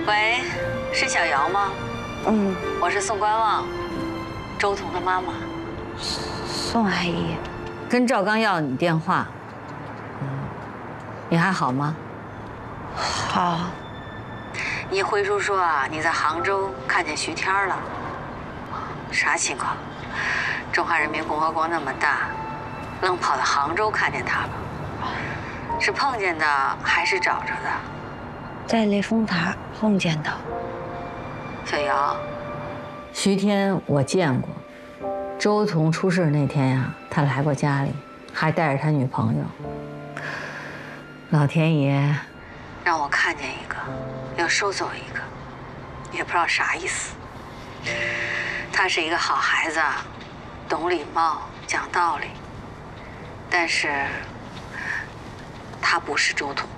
喂，是小姚吗？ 嗯， 我是宋观望，周彤的妈妈。 宋阿姨， 跟赵刚要你电话。你还好吗？ 好。 你回叔说啊，你在杭州看见徐天了，啥情况？中华人民共和国那么大，愣跑到杭州看见他了？是碰见的还是找着的？ 在雷峰塔碰见的。 小姚， 徐天我见过，周彤出事那天呀，他来过家里，还带着他女朋友。老天爷让我看见一个，又收走一个，也不知道啥意思。他是一个好孩子，懂礼貌，讲道理，但是他不是周彤。